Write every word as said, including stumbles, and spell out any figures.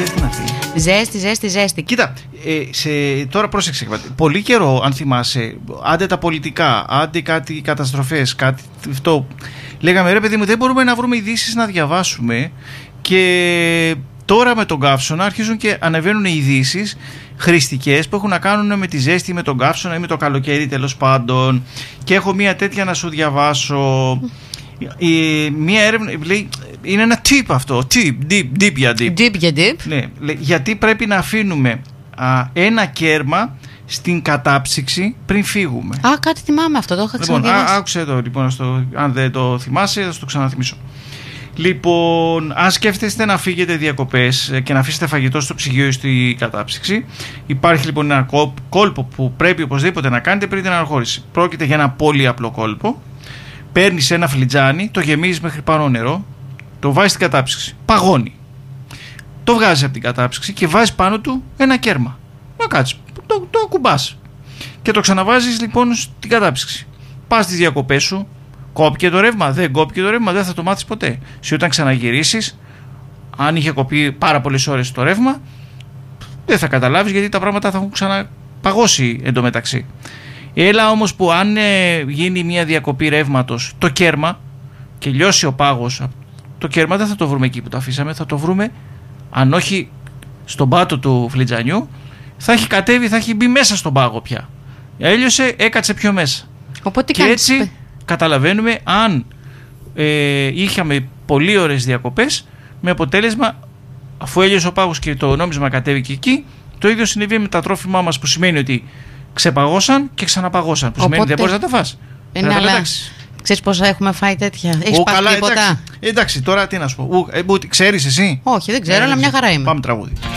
ζέστη να φύγει. Ζέστη, ζέστη, ζέστη. Κοίτα, ε, σε, τώρα πρόσεξε. Πολύ καιρό, αν θυμάσαι, άντε τα πολιτικά, άντε κάτι καταστροφές, κάτι αυτό. Λέγαμε, ρε παιδί μου, δεν μπορούμε να βρούμε ειδήσεις να διαβάσουμε. Και τώρα με τον καύσωνα αρχίζουν και ανεβαίνουν οι ειδήσεις χρηστικές που έχουν να κάνουν με τη ζέστη, με τον καύσωνα ή με το καλοκαίρι τέλος πάντων. Και έχω μία τέτοια να σου διαβάσω. Η, μία έρευνα λέει, είναι ένα tip αυτό, tip, deep, deep για deep. Deep για deep. Ναι, λέει, γιατί πρέπει να αφήνουμε α, ένα κέρμα στην κατάψυξη πριν φύγουμε. Α, κάτι θυμάμαι αυτό, το είχα Λοιπόν, ξαναδιαβάσει. α, άκουσε εδώ, λοιπόν, στο, αν δεν το θυμάσαι θα το ξαναθυμίσω. Λοιπόν, αν σκέφτεστε να φύγετε διακοπές και να αφήσετε φαγητό στο ψυγείο ή στη κατάψυξη, υπάρχει λοιπόν ένα κόλπο που πρέπει οπωσδήποτε να κάνετε πριν την αναχώρηση. Πρόκειται για ένα πολύ απλό κόλπο. Παίρνεις ένα φλιτζάνι, το γεμίζεις μέχρι πάνω νερό, το βάζεις στην κατάψυξη. Παγώνει. Το βγάζεις από την κατάψυξη και βάζεις πάνω του ένα κέρμα. Να κάτσεις, το, το ακουμπάς. Και το ξαναβάζεις λοιπόν στην κατάψυξη. Πας στις διακοπές σου. Κόπηκε το ρεύμα, δεν κόπηκε το ρεύμα, δεν θα το μάθεις ποτέ. Σε όταν ξαναγυρίσεις, αν είχε κοπεί πάρα πολλές ώρες το ρεύμα, δεν θα καταλάβεις γιατί τα πράγματα θα έχουν ξαναπαγώσει εντωμεταξύ. Έλα όμως που αν ε, γίνει μια διακοπή ρεύματος, το κέρμα και λιώσει ο πάγος, το κέρμα δεν θα το βρούμε εκεί που το αφήσαμε, θα το βρούμε, αν όχι στον πάτο του φλιτζανιού, θα έχει κατέβει, θα έχει μπει μέσα στον πάγο πια. Έλειωσε, έκατσε πιο μέσα. Οπότε και έτσι καταλαβαίνουμε αν ε, είχαμε πολύ ωραίες διακοπές, με αποτέλεσμα, αφού έλειωσε ο πάγος και το νόμισμα κατέβηκε εκεί, το ίδιο συνέβη με τα τρόφιμά μας, που σημαίνει ότι ξεπαγώσαν και ξαναπαγώσαν. Που σημαίνει ότι δεν μπορείς να τα φας. Είναι αλλά... Ξέρεις πόσα έχουμε φάει τέτοια? Έχεις πάθει τίποτα? Εντάξει, εντάξει, τώρα τι να σου πω. Ε, ξέρεις εσύ? Όχι, δεν ξέρω, ε, αλλά μια χαρά είμαι. Πάμε τραγούδι.